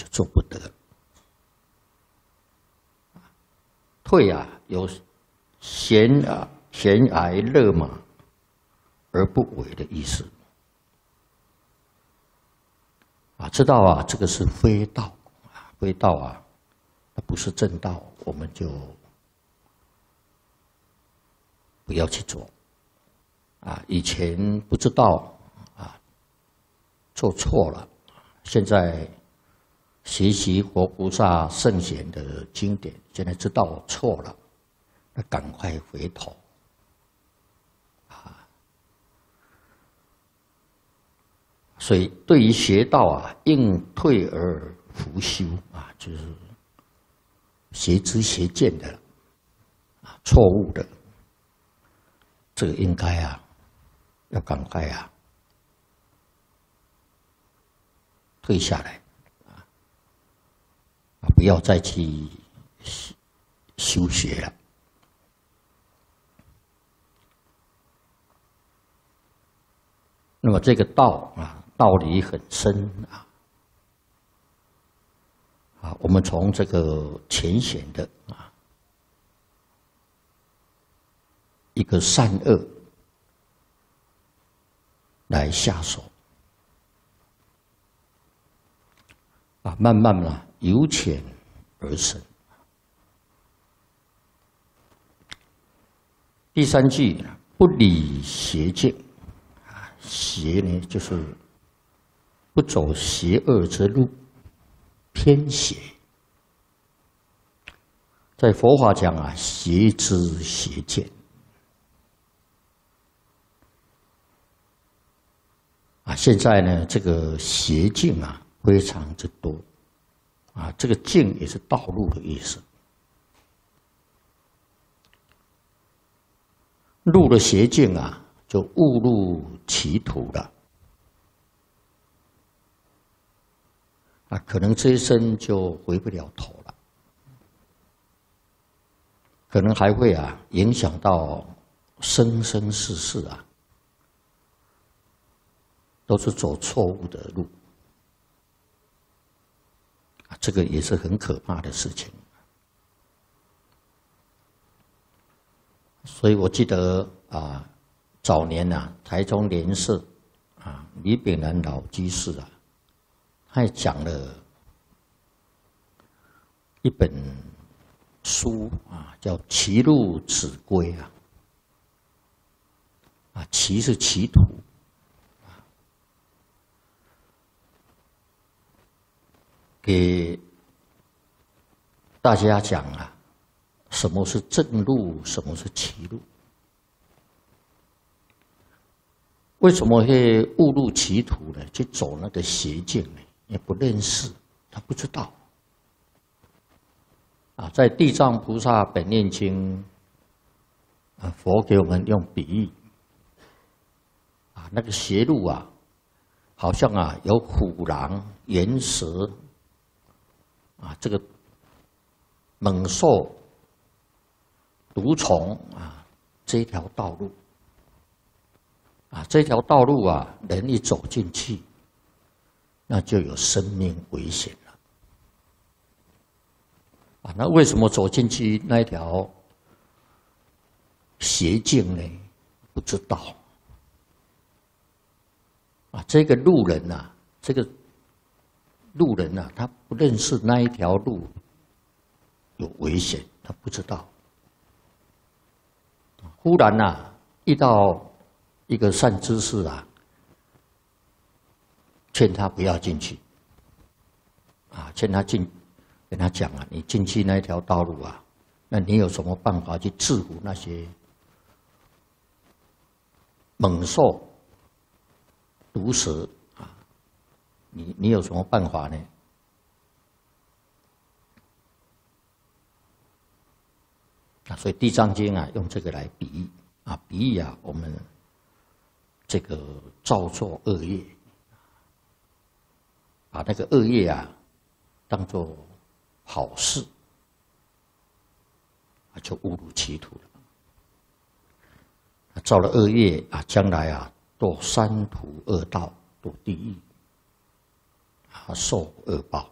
做不得。退啊，有悬崖勒马而不为的意思。知道啊，这个是非道，非道啊，它不是正道，我们就不要去做。以前不知道做错了，现在学习活菩萨圣贤的经典，现在知道错了，那赶快回头。所以，对于邪道应退而伏修就是邪知邪见的错误的，这个应该要赶快退下来不要再去修学了。那么这个道道理很深我们从这个浅显的一个善恶来下手慢慢由浅而深。第三句不理邪见，邪呢就是不走邪恶之路，偏邪。在佛法讲邪知邪见现在呢这个邪境非常之多这个境也是道路的意思。入了邪境就误入歧途了可能这一生就回不了头了，可能还会影响到生生世世都是走错误的路这个也是很可怕的事情。所以我记得早年台中莲社李炳南老居士他也讲了一本书叫《歧路子规》歧是歧途给大家讲什么是正路，什么是歧路。为什么会误入歧途呢？去走那个邪径呢？也不认识，他不知道。在《地藏菩萨本愿经》佛给我们用比喻那个邪路好像有虎狼、岩蛇这个猛兽、毒虫这一条道路这条道路人一走进去，那就有生命危险了那为什么走进去那一条邪径呢？不知道这个路人他不认识那一条路有危险，他不知道。忽然遇到一个善知识劝他不要进去劝他跟他讲你进去那一条道路那你有什么办法去制服那些猛兽、毒蛇你有什么办法呢？所以《地藏经》用这个来比喻比喻我们这个造作恶业，把那个恶业当作好事，就误入歧途了。造了恶业将来堕三途恶道，堕地狱受恶报。